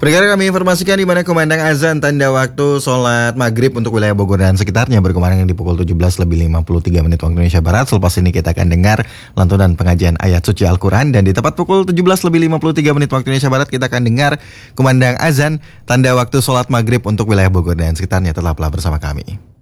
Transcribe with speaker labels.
Speaker 1: Berikutnya kami informasikan di mana kumandang azan tanda waktu sholat maghrib untuk wilayah Bogor dan sekitarnya berkumandang di pukul 17:53 waktu Indonesia Barat. Selepas ini kita akan dengar lantunan pengajian ayat suci Al-Quran. Dan di tepat pukul 17:53 waktu Indonesia Barat kita akan dengar kumandang azan tanda waktu sholat maghrib untuk wilayah Bogor dan sekitarnya. Tetaplah bersama kami.